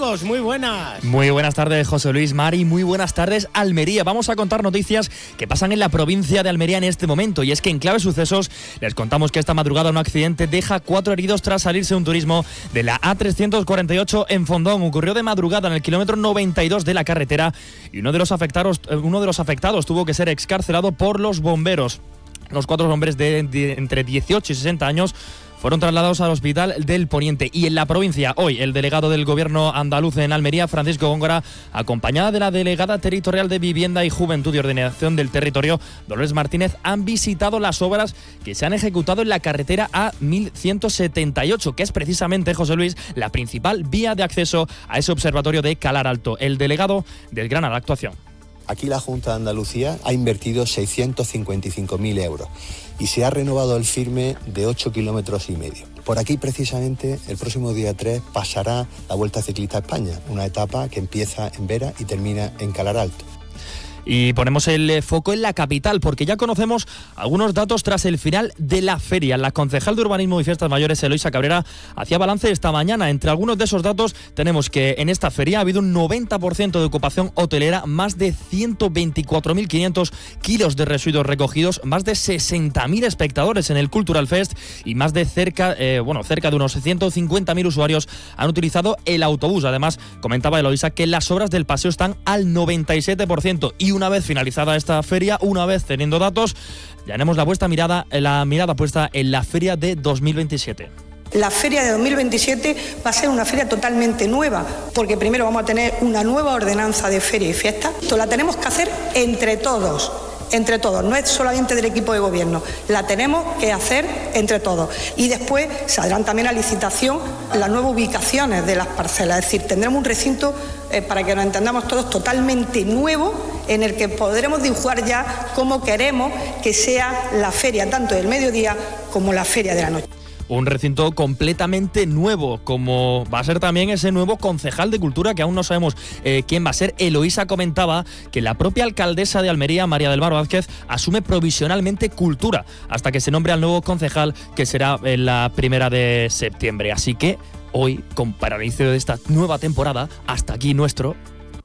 Burgos, muy buenas. Muy buenas tardes, José Luis, Mari, muy buenas tardes, Almería. Vamos a contar noticias que pasan en la provincia de Almería en este momento, y es que en clave sucesos les contamos que esta madrugada un accidente deja 4 heridos tras salirse un turismo de la A348 en Fondón. Ocurrió de madrugada en el kilómetro 92 de la carretera y uno de los afectados tuvo que ser excarcelado por los bomberos. Los 4 hombres de entre 18 y 60 años fueron trasladados al Hospital del Poniente. Y en la provincia, hoy, el delegado del Gobierno andaluz en Almería, Francisco Góngora, acompañada de la delegada territorial de Vivienda y Juventud y Ordenación del Territorio, Dolores Martínez, han visitado las obras que se han ejecutado en la carretera A1178, que es precisamente, José Luis, la principal vía de acceso a ese observatorio de Calar Alto. El delegado desgrana la actuación. Aquí la Junta de Andalucía ha invertido 655.000 euros y se ha renovado el firme de 8,5 kilómetros. Por aquí, precisamente, el próximo día 3 pasará la Vuelta Ciclista a España, una etapa que empieza en Vera y termina en Calar Alto. Y ponemos el foco en la capital, porque ya conocemos algunos datos tras el final de la feria. La concejal de Urbanismo y Fiestas Mayores, Eloisa Cabrera, hacía balance esta mañana. Entre algunos de esos datos tenemos que en esta feria ha habido un 90% de ocupación hotelera, más de 124.500 kilos de residuos recogidos, más de 60.000 espectadores en el Cultural Fest y más de cerca de unos 150.000 usuarios han utilizado el autobús. Además, comentaba Eloisa que las obras del paseo están al 97%. Y una vez finalizada esta feria, una vez teniendo datos, ya tenemos la mirada puesta en la feria de 2027. La feria de 2027 va a ser una feria totalmente nueva, porque primero vamos a tener una nueva ordenanza de feria y fiesta. Esto la tenemos que hacer entre todos, no es solamente del equipo de gobierno, la tenemos que hacer entre todos. Y después saldrán también a licitación las nuevas ubicaciones de las parcelas, es decir, tendremos un recinto, para que nos entendamos todos, totalmente nuevo, en el que podremos dibujar ya cómo queremos que sea la feria, tanto del mediodía como la feria de la noche. Un recinto completamente nuevo, como va a ser también ese nuevo concejal de Cultura, que aún no sabemos quién va a ser. Eloisa comentaba que la propia alcaldesa de Almería, María del Mar Vázquez, asume provisionalmente Cultura hasta que se nombre al nuevo concejal, que será en la 1 de septiembre. Así que hoy, para el inicio de esta nueva temporada, hasta aquí nuestro...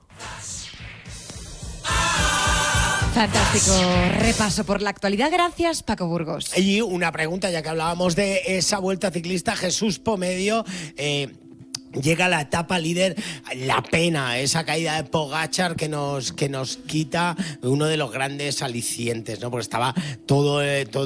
Fantástico repaso por la actualidad. Gracias, Paco Burgos. Y una pregunta, ya que hablábamos de esa Vuelta Ciclista, Jesús Pomedio, llega la etapa líder, la pena, esa caída de Pogačar que nos quita uno de los grandes alicientes, ¿no? Porque estaba todo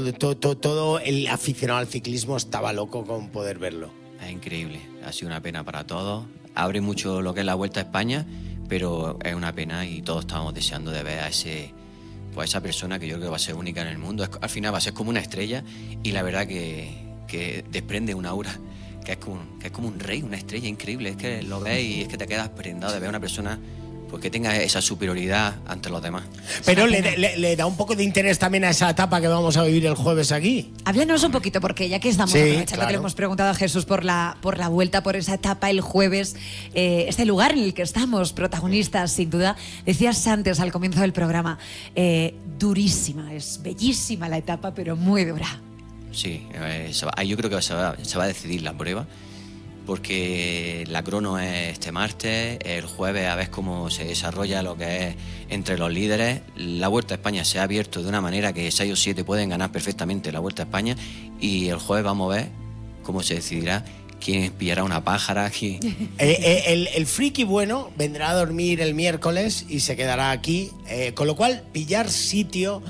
el aficionado al ciclismo estaba loco con poder verlo. Es increíble, ha sido una pena para todos. Abre mucho lo que es la Vuelta a España, pero es una pena y todos estamos deseando de ver a esa persona que yo creo que va a ser única en el mundo. Al final va a ser como una estrella y la verdad que desprende una aura que es como un rey, una estrella increíble. Es que lo ves y es que te quedas prendado de ver a una persona pues que tenga esa superioridad ante los demás. Pero le da un poco de interés también a esa etapa que vamos a vivir el jueves aquí. Háblanos un poquito, porque ya que estamos aprovechando que le hemos preguntado a Jesús por la vuelta, por esa etapa el jueves, este lugar en el que estamos protagonistas, sin duda. Decías antes, al comienzo del programa, durísima, es bellísima la etapa, pero muy dura. Sí, yo creo que se va a decidir la prueba, porque la crono es este martes, el jueves a ver cómo se desarrolla lo que es entre los líderes. La Vuelta a España se ha abierto de una manera que 6 o 7 pueden ganar perfectamente la Vuelta a España, y el jueves vamos a ver cómo se decidirá quién pillará una pájara aquí. El friki bueno vendrá a dormir el miércoles y se quedará aquí, con lo cual pillar sitio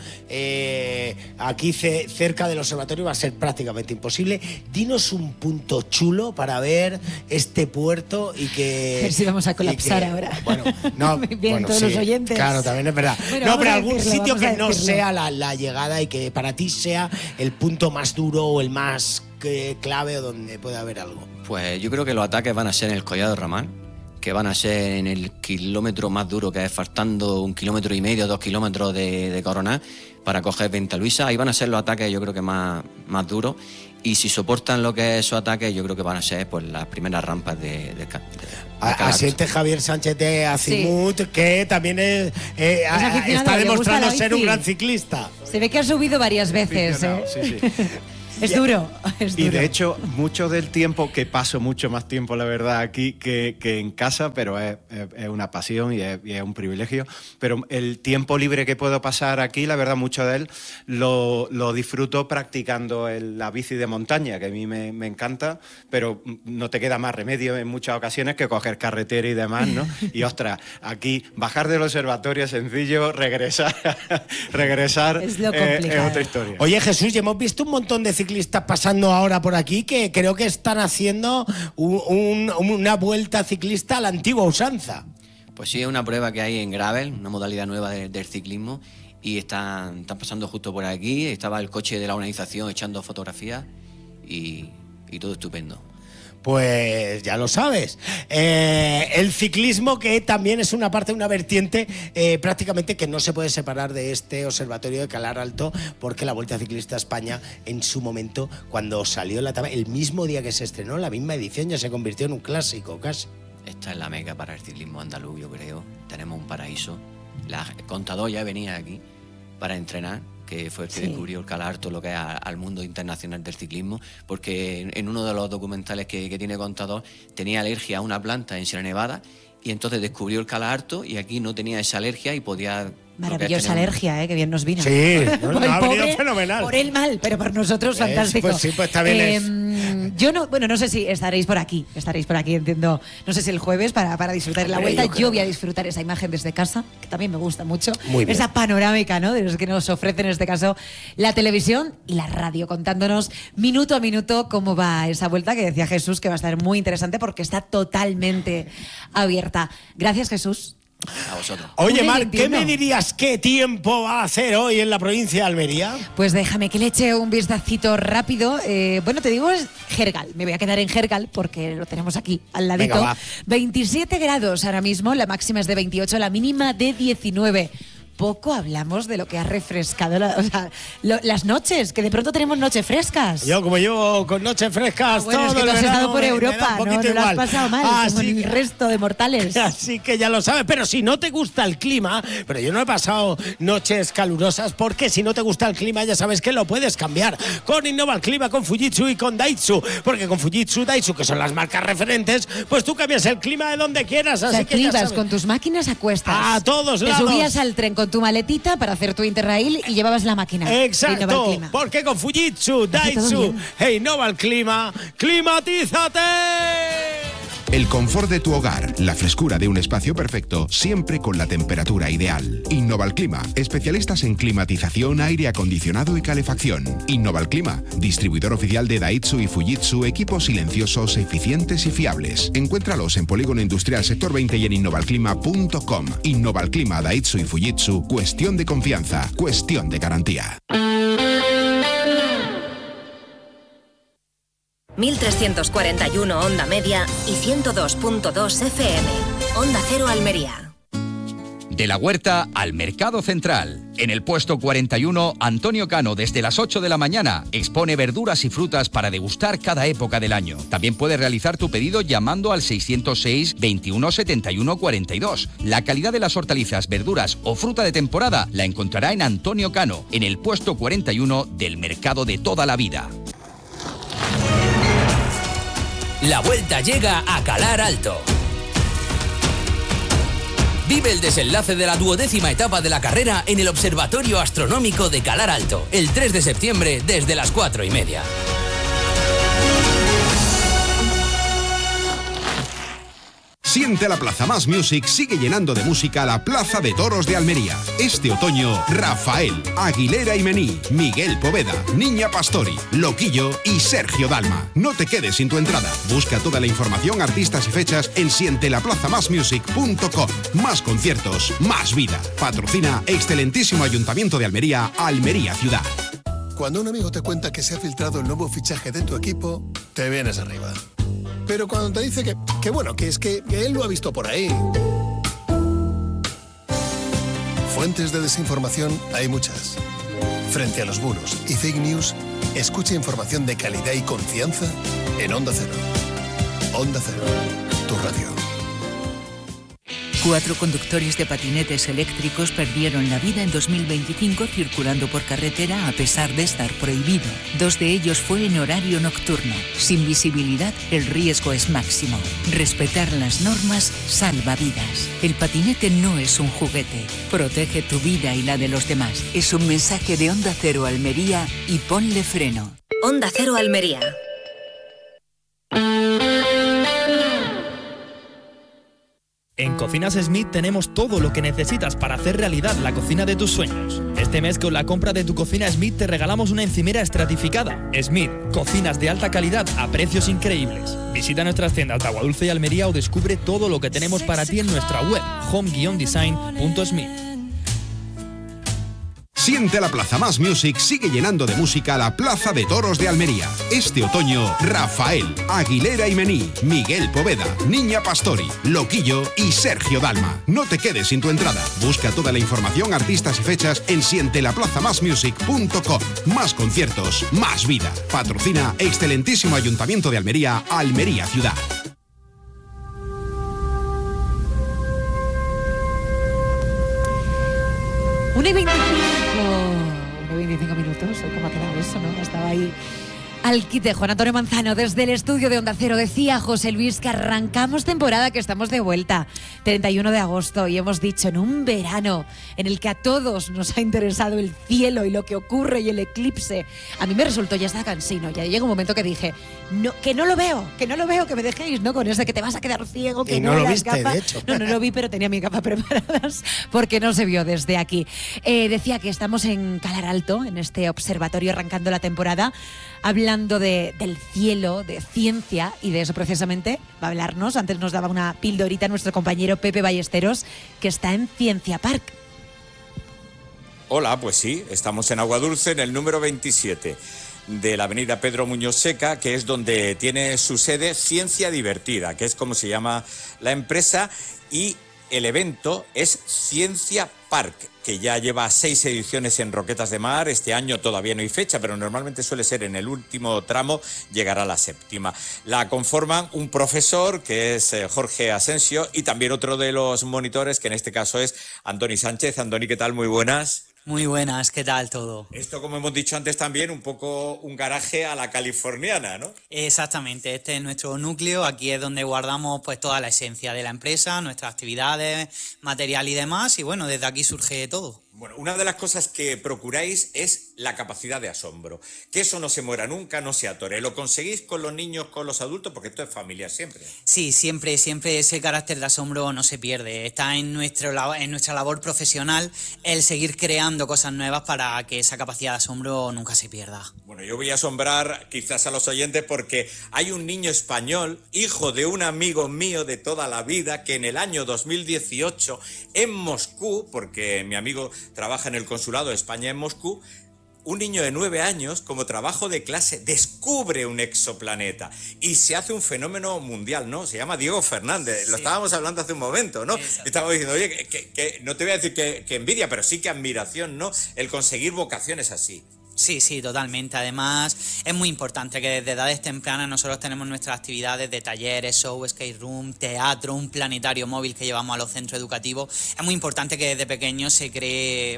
aquí cerca del observatorio va a ser prácticamente imposible. Dinos un punto chulo para ver este puerto y que... A ver si vamos a colapsar ahora. Bueno, no, bien, todos los oyentes. Claro, también es verdad. Bueno, no, pero algún sitio que no decirlo. sea la llegada y que para ti sea el punto más duro o el más clave o donde puede haber algo. Pues yo creo que los ataques van a ser en el Collado Ramal, que van a ser en el kilómetro más duro, que es faltando 1,5 kilómetros, 2 kilómetros de Coroná, para coger Venta Luisa. Ahí van a ser los ataques, yo creo que más duros. Y si soportan lo que es esos ataques, yo creo que van a ser pues las primeras rampas de Asiente Javier Sánchez de Azimut, sí, que también está demostrando ser un gran ciclista. Se ve que ha subido varias veces. Sí. Es duro, es duro. Y de hecho, mucho del tiempo, que paso mucho más tiempo, la verdad, aquí que en casa, pero es una pasión y es un privilegio. Pero el tiempo libre que puedo pasar aquí, la verdad, mucho de él lo disfruto practicando la bici de montaña, que a mí me encanta, pero no te queda más remedio en muchas ocasiones que coger carretera y demás, ¿no? Y ostras, aquí bajar del observatorio es sencillo, regresar es lo complicado. Es otra historia. Oye, Jesús, ya hemos visto un montón de ciclistas pasando ahora por aquí que creo que están haciendo una vuelta ciclista a la antigua usanza. Pues sí, es una prueba que hay en gravel, una modalidad nueva del ciclismo, y están pasando justo por aquí. Estaba el coche de la organización echando fotografías y todo estupendo. Pues ya lo sabes. El ciclismo, que también es una parte, una vertiente prácticamente que no se puede separar de este observatorio de Calar Alto, porque la Vuelta Ciclista a España, en su momento, cuando salió la etapa, el mismo día que se estrenó, la misma edición, ya se convirtió en un clásico casi. Esta es la meca para el ciclismo andaluz, yo creo. Tenemos un paraíso. El Contador ya venía aquí para entrenar, que fue el que descubrió el Calar Alto, lo que es al mundo internacional del ciclismo, porque en uno de los documentales que tiene Contador tenía alergia a una planta en Sierra Nevada, y entonces descubrió el Calar Alto y aquí no tenía esa alergia y podía... Maravillosa alergia, que bien nos vino. Sí, por ha el venido pobre, fenomenal. Por él mal, pero por nosotros fantástico. Pues sí, pues también yo no sé si estaréis por aquí, entiendo. No sé si el jueves para disfrutar la vuelta. Yo voy a disfrutar esa imagen desde casa, que también me gusta mucho. Muy bien. Esa panorámica, ¿no? De los que nos ofrecen en este caso la televisión y la radio, contándonos minuto a minuto cómo va esa vuelta, que decía Jesús que va a estar muy interesante porque está totalmente abierta. Gracias, Jesús. A vosotros. Oye, Mar, ¿qué me dirías qué tiempo va a hacer hoy en la provincia de Almería? Pues déjame que le eche un vistacito rápido. Bueno, te digo, es Gergal. Me voy a quedar en Gergal porque lo tenemos aquí al ladito. Venga, va. 27 grados ahora mismo, la máxima es de 28, la mínima de 19. Poco hablamos de lo que ha refrescado las noches, que de pronto tenemos noches frescas. Yo, como llevo con noches frescas bueno, todo es que tú el has verano, estado por Europa, no lo has pasado mal, como el resto de mortales. Así que ya lo sabes, pero si no te gusta el clima, pero yo no he pasado noches calurosas, porque si no te gusta el clima ya sabes que lo puedes cambiar con Innova el Clima, con Fujitsu y con Daitsu, porque con Fujitsu, Daitsu, que son las marcas referentes, pues tú cambias el clima de donde quieras. Así que ibas ya sabes, con tus máquinas a cuestas. A todos lados. Te subías al tren con tu maletita para hacer tu Interrail y llevabas la máquina. Exacto, porque con Fujitsu, Daitsu e Innova el Clima, ¡climatízate! El confort de tu hogar, la frescura de un espacio perfecto, siempre con la temperatura ideal. Innova el Clima, especialistas en climatización, aire acondicionado y calefacción. Innova el Clima, distribuidor oficial de Daitsu y Fujitsu, equipos silenciosos, eficientes y fiables. Encuéntralos en Polígono Industrial Sector 20 y en innovalclima.com. Innova el Clima, Daitsu y Fujitsu, cuestión de confianza, cuestión de garantía. 1341 onda media y 102.2 FM. Onda Cero Almería. De la huerta al mercado central. En el puesto 41, Antonio Cano, desde las 8 de la mañana, expone verduras y frutas para degustar cada época del año. También puedes realizar tu pedido llamando al 606 21 71 42. La calidad de las hortalizas, verduras o fruta de temporada la encontrará en Antonio Cano, en el puesto 41 del mercado de toda la vida. La vuelta llega a Calar Alto. Vive el desenlace de la 12ª etapa de la carrera en el Observatorio Astronómico de Calar Alto, el 3 de septiembre desde las 4:30. Siente la Plaza Más Music sigue llenando de música la Plaza de Toros de Almería. Este otoño, Rafael, Aguilera y Mení, Miguel Poveda, Niña Pastori, Loquillo y Sergio Dalma. No te quedes sin tu entrada. Busca toda la información, artistas y fechas en sientelaplazamasmusic.com. Más conciertos, más vida. Patrocina Excelentísimo Ayuntamiento de Almería, Almería Ciudad. Cuando un amigo te cuenta que se ha filtrado el nuevo fichaje de tu equipo, te vienes arriba. Pero cuando te dice que es que él lo ha visto por ahí. Fuentes de desinformación hay muchas. Frente a los bulos y fake news, escucha información de calidad y confianza en Onda Cero. Onda Cero, tu radio. 4 conductores de patinetes eléctricos perdieron la vida en 2025 circulando por carretera a pesar de estar prohibido. 2 de ellos fue en horario nocturno. Sin visibilidad, el riesgo es máximo. Respetar las normas salva vidas. El patinete no es un juguete. Protege tu vida y la de los demás. Es un mensaje de Onda Cero Almería y ponle freno. Onda Cero Almería. En Cocinas Smith tenemos todo lo que necesitas para hacer realidad la cocina de tus sueños. Este mes con la compra de tu cocina Smith te regalamos una encimera estratificada. Smith, cocinas de alta calidad a precios increíbles. Visita nuestras tiendas de Aguadulce y Almería o descubre todo lo que tenemos para ti en nuestra web home-design.smith. Siente la Plaza Más Music sigue llenando de música la Plaza de Toros de Almería. Este otoño, Rafael, Aguilera y Mení, Miguel Poveda, Niña Pastori, Loquillo y Sergio Dalma. No te quedes sin tu entrada. Busca toda la información, artistas y fechas en sientelaplazamasmusic.com. Más conciertos, más vida. Patrocina excelentísimo Ayuntamiento de Almería, Almería Ciudad. 1:25 minutos. ¿Cómo ha quedado eso, no? Estaba ahí al quite. Juan Antonio Manzano, desde el estudio de Onda Cero. Decía José Luis que arrancamos temporada, que estamos de vuelta. 31 de agosto y hemos dicho en un verano en el que a todos nos ha interesado el cielo y lo que ocurre y el eclipse. A mí me resultó ya está cansino. Ya llega un momento que dije, no, que no lo veo, que me dejéis, ¿no? Con ese que te vas a quedar ciego, que y no lo las viste, gafas. de hecho. No lo vi, pero tenía mis gafas preparadas porque no se vio desde aquí. Decía que estamos en Calar Alto, en este observatorio arrancando la temporada, hablando del cielo, de ciencia, y de eso precisamente va a hablarnos. Antes nos daba una pildorita nuestro compañero Pepe Ballesteros, que está en Ciencia Park. Hola, pues sí, estamos en Aguadulce, en el número 27 de la avenida Pedro Muñoz Seca, que es donde tiene su sede Ciencia Divertida, que es como se llama la empresa, y el evento es Ciencia Park, que ya lleva 6 ediciones en Roquetas de Mar. Este año todavía no hay fecha, pero normalmente suele ser en el último tramo, llegará la 7ª. La conforman un profesor, que es Jorge Asensio, y también otro de los monitores, que en este caso es Andoni Sánchez. Andoni, ¿qué tal? Muy buenas. Muy buenas, ¿qué tal todo? Esto, como hemos dicho antes, también un poco un garaje a la californiana, ¿no? Exactamente, este es nuestro núcleo, aquí es donde guardamos pues toda la esencia de la empresa, nuestras actividades, material y demás, y bueno, desde aquí surge todo. Bueno, una de las cosas que procuráis es la capacidad de asombro, que eso no se muera nunca, no se atore. ¿Lo conseguís con los niños, con los adultos? Porque esto es familiar siempre. Sí, siempre ese carácter de asombro no se pierde. Está en nuestra labor profesional el seguir creando cosas nuevas para que esa capacidad de asombro nunca se pierda. Bueno, yo voy a asombrar quizás a los oyentes porque hay un niño español, hijo de un amigo mío de toda la vida, que en el año 2018 en Moscú, porque mi amigo trabaja en el Consulado de España en Moscú, un niño de 9 años, como trabajo de clase, descubre un exoplaneta y se hace un fenómeno mundial, ¿no? Se llama Diego Fernández. Sí. Lo estábamos hablando hace un momento, ¿no? Estábamos diciendo, oye, que no te voy a decir que envidia, pero sí que admiración, ¿no? El conseguir vocaciones así. Sí, totalmente. Además, es muy importante que desde edades tempranas nosotros tenemos nuestras actividades de talleres, show, skate room, teatro, un planetario móvil que llevamos a los centros educativos. Es muy importante que desde pequeños se cree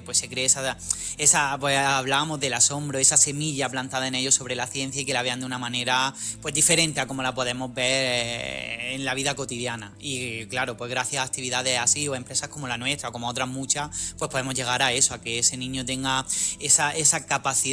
esa pues hablábamos del asombro, esa semilla plantada en ellos sobre la ciencia y que la vean de una manera pues diferente a como la podemos ver en la vida cotidiana. Y claro, pues gracias a actividades así o empresas como la nuestra, como otras muchas, pues podemos llegar a eso, a que ese niño tenga esa capacidad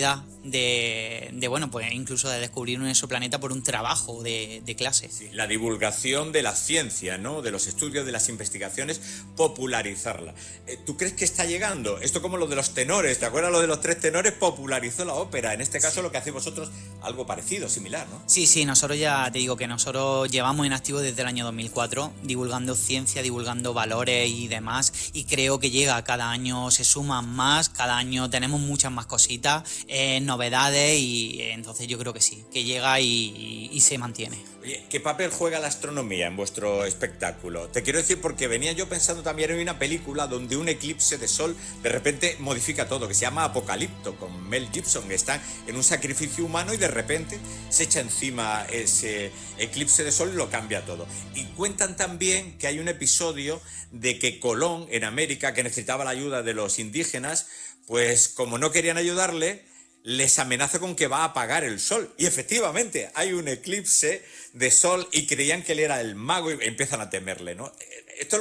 de bueno, pues incluso de descubrir un exoplaneta por un trabajo de clase. Sí, la divulgación de la ciencia, ¿no? De los estudios, de las investigaciones, popularizarla. ¿Tú crees que está llegando? Esto como lo de los tenores, ¿te acuerdas lo de los 3 tenores? Popularizó la ópera. En este caso lo que hacéis vosotros, algo parecido, similar, ¿no? Sí, nosotros ya te digo que nosotros llevamos en activo desde el año 2004, divulgando ciencia, divulgando valores y demás, y creo que llega cada año, se suman más, cada año tenemos muchas más cositas. novedades, y entonces yo creo que sí, que llega y se mantiene. Oye, ¿qué papel juega la astronomía en vuestro espectáculo? Te quiero decir porque venía yo pensando también en una película donde un eclipse de sol de repente modifica todo, que se llama Apocalipto, con Mel Gibson, que está en un sacrificio humano y de repente se echa encima ese eclipse de sol y lo cambia todo. Y cuentan también que hay un episodio de que Colón en América, que necesitaba la ayuda de los indígenas, pues como no querían ayudarle, les amenaza con que va a apagar el sol. Y efectivamente hay un eclipse de sol y creían que él era el mago y empiezan a temerle, ¿no? Esto